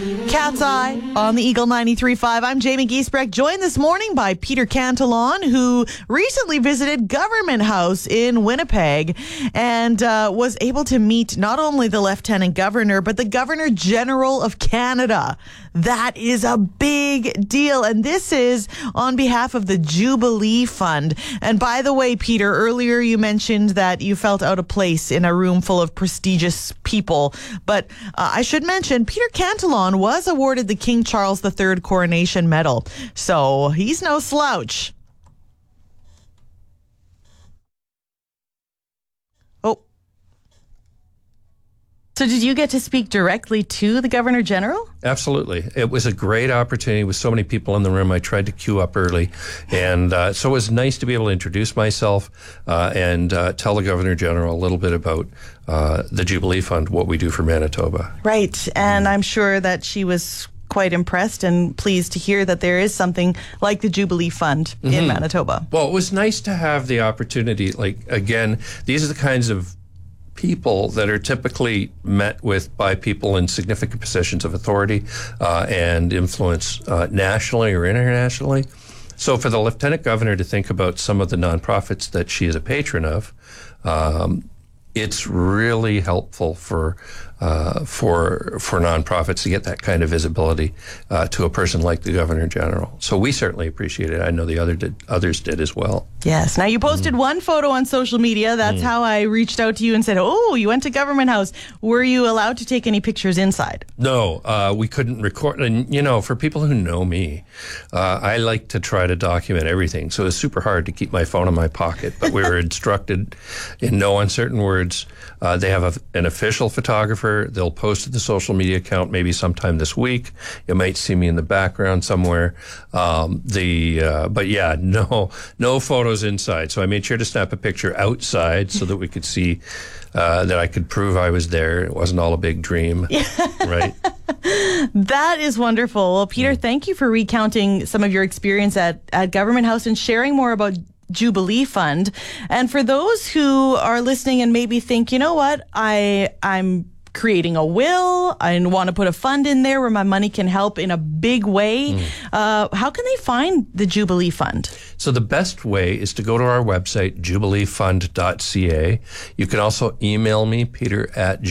Cat's Eye on the Eagle 93.5. I'm Jamie Giesbrecht, joined this morning by Peter Cantillon, who recently visited Government House in Winnipeg and was able to meet not only the Lieutenant Governor, but the Governor General of Canada. That is a big deal. And this is on behalf of the Jubilee Fund. And by the way, Peter, earlier you mentioned that you felt out of place in a room full of prestigious people. But I should mention, Peter Cantillon was awarded the King Charles III Coronation Medal. So he's no slouch. Oh. So did you get to speak directly to the Governor General? Absolutely. It was a great opportunity with so many people in the room. I tried to queue up early. And so it was nice to be able to introduce myself and tell the Governor General a little bit about the Jubilee Fund, what we do for Manitoba. Right. And I'm sure that she was quite impressed and pleased to hear that there is something like the Jubilee Fund in Manitoba. Well, it was nice to have the opportunity. Like, again, these are the kinds of people that are typically met with by people in significant positions of authority and influence nationally or internationally. So for the Lieutenant Governor to think about some of the nonprofits that she is a patron of, it's really helpful for nonprofits to get that kind of visibility to a person like the Governor General. So we certainly appreciate it. I know the others did as well. Yes. Now, you posted one photo on social media. That's how I reached out to you and said, oh, you went to Government House. Were you allowed to take any pictures inside? No, we couldn't record. And, you know, for people who know me, I like to try to document everything. So it's super hard to keep my phone in my pocket. But we were instructed in no uncertain words. They have an official photographer. They'll post to the social media account maybe sometime this week. You might see me in the background somewhere. But yeah, no photos inside. So I made sure to snap a picture outside so that we could see that I could prove I was there. It wasn't all a big dream, right? That is wonderful. Well, Peter, thank you for recounting some of your experience at Government House and sharing more about Jubilee Fund. And for those who are listening and maybe think, you know what, I'm creating a will and want to put a fund in there where my money can help in a big way. How can they find the Jubilee Fund? So the best way is to go to our website, jubileefund.ca. You can also email me, Peter at